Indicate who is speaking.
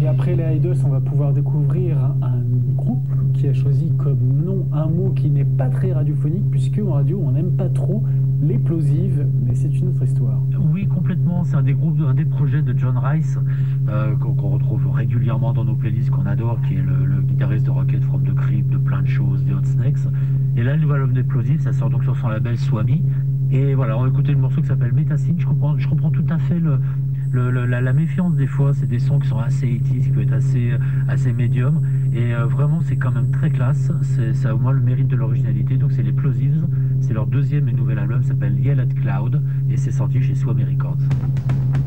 Speaker 1: après les Idols, on va pouvoir découvrir un groupe qui a choisi comme nom un mot qui n'est pas très radiophonique, puisque en radio, on n'aime pas trop les plosives, mais c'est une autre histoire.
Speaker 2: Oui, complètement. C'est un des projets de John Rice qu'on retrouve régulièrement dans nos playlists qu'on adore, qui est le guitariste de Rocket from the Crypt, de plein de choses, des Hot Snakes. Et là, le nouvel album d'Explosive, ça sort donc sur son label Swami. Et voilà, on va écouter le morceau qui s'appelle Metacine. Je comprends tout à fait la méfiance des fois. C'est des sons qui sont assez 80s, qui peuvent être assez médium. Et vraiment, c'est quand même très classe. Ça a au moins le mérite de l'originalité. Donc, c'est les Plosives. C'est leur deuxième et nouvel album, ça s'appelle Yell at Cloud. Et c'est sorti chez Swami Records.